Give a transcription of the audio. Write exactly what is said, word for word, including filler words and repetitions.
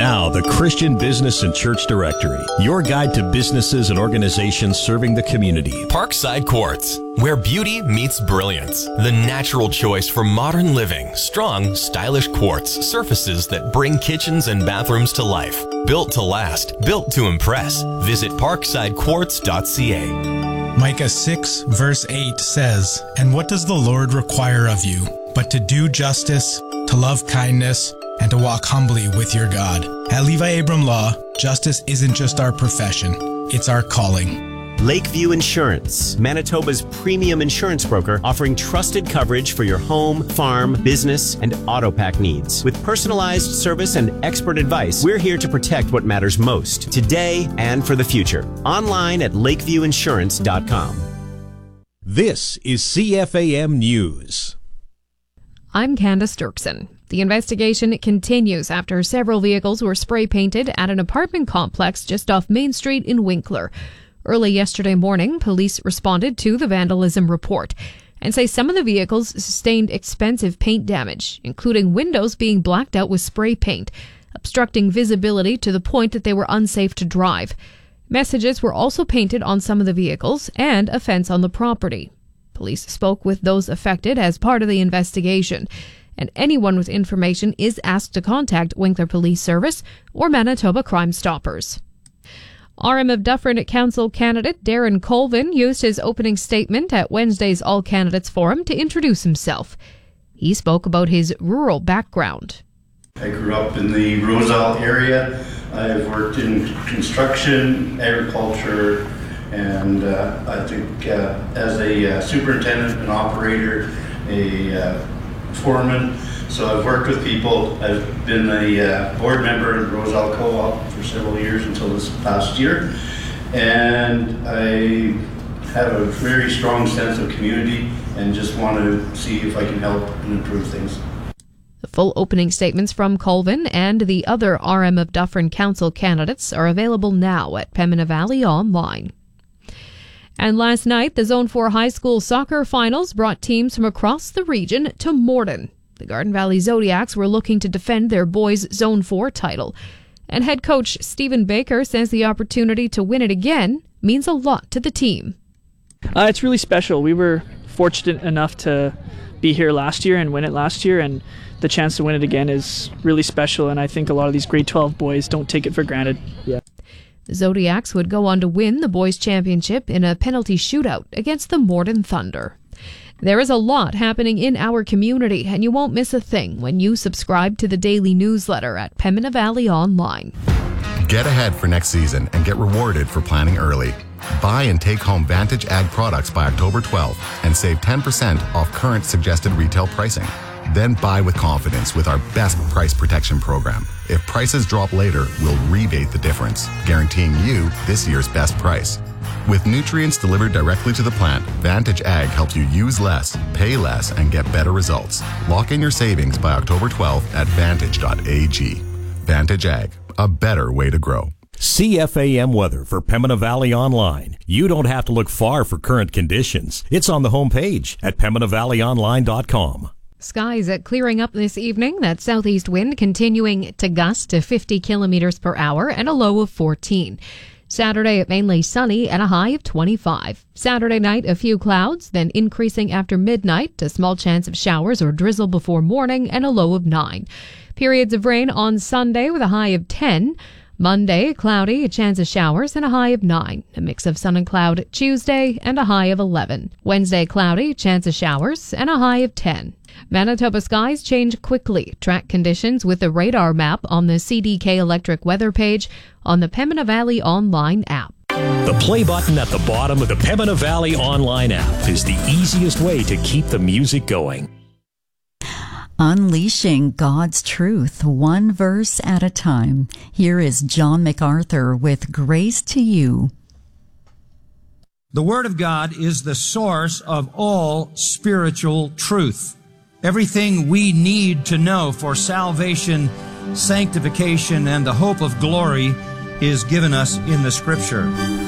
Now, the Christian Business and Church Directory, your guide to businesses and organizations serving the community. Parkside Quartz, where beauty meets brilliance. The natural choice for modern living. Strong, stylish quartz surfaces that bring kitchens and bathrooms to life. Built to last, built to impress. Visit parkside quartz dot c a. Micah six, verse eight says, "And what does the Lord require of you, but to do justice, to love kindness, and to walk humbly with your God?" At Levi Abram Law, justice isn't just our profession, it's our calling. Lakeview Insurance, Manitoba's premium insurance broker, offering trusted coverage for your home, farm, business, and auto pack needs. With personalized service and expert advice, we're here to protect what matters most, today and for the future. Online at lakeview insurance dot com. This is C F A M News. I'm Candace Dirksen. The investigation continues after several vehicles were spray painted at an apartment complex just off Main Street in Winkler. Early yesterday morning, police responded to the vandalism report and say some of the vehicles sustained expensive paint damage, including windows being blacked out with spray paint, obstructing visibility to the point that they were unsafe to drive. Messages were also painted on some of the vehicles and a fence on the property. Police spoke with those affected as part of the investigation, and anyone with information is asked to contact Winkler Police Service or Manitoba Crime Stoppers. R M of Dufferin Council candidate Darren Colvin used his opening statement at Wednesday's All Candidates Forum to introduce himself. He spoke about his rural background. I grew up in the Roselle area. I've worked in construction, agriculture, and uh, I think uh, as a uh, superintendent, an operator, a uh, foreman. So I've worked with people. I've been a uh, board member in Roselle Co-op for several years until this past year. And I have a very strong sense of community and just want to see if I can help and improve things. The full opening statements from Colvin and the other R M of Dufferin Council candidates are available now at Pembina Valley Online. And last night, the Zone four high school soccer finals brought teams from across the region to Morden. The Garden Valley Zodiacs were looking to defend their boys' Zone four title. And head coach Stephen Baker says the opportunity to win it again means a lot to the team. Uh, it's really special. We were fortunate enough to be here last year and win it last year, and the chance to win it again is really special, and I think a lot of these grade twelve boys don't take it for granted. Yeah. The Zodiacs would go on to win the boys' championship in a penalty shootout against the Morden Thunder. There is a lot happening in our community, and you won't miss a thing when you subscribe to the daily newsletter at Pembina Valley Online. Get ahead for next season and get rewarded for planning early. Buy and take home Vantage Ag products by October twelfth and save ten percent off current suggested retail pricing. Then buy with confidence with our best price protection program. If prices drop later, we'll rebate the difference, guaranteeing you this year's best price. With nutrients delivered directly to the plant, Vantage Ag helps you use less, pay less, and get better results. Lock in your savings by October twelfth at vantage dot a g. Vantage Ag, a better way to grow. C F A M weather for Pembina Valley Online. You don't have to look far for current conditions. It's on the homepage at pembina valley online dot com. Skies are clearing up this evening. That southeast wind continuing to gust to fifty kilometers per hour and a low of fourteen. Saturday, mainly sunny and a high of twenty-five. Saturday night, a few clouds, then increasing after midnight, a small chance of showers or drizzle before morning and a low of nine. Periods of rain on Sunday with a high of ten. Monday, cloudy, a chance of showers and a high of nine. A mix of sun and cloud Tuesday and a high of eleven. Wednesday, cloudy, chance of showers and a high of ten. Manitoba skies change quickly. Track conditions with the radar map on the C D K Electric weather page on the Pembina Valley Online app. The play button at the bottom of the Pembina Valley Online app is the easiest way to keep the music going. Unleashing God's truth, one verse at a time. Here is John MacArthur with Grace to You. The Word of God is the source of all spiritual truth. Everything we need to know for salvation, sanctification, and the hope of glory is given us in the Scripture.